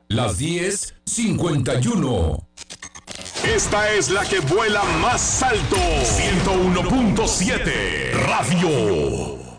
Las 10:51. Esta es la que vuela más alto. 101.7 Radio.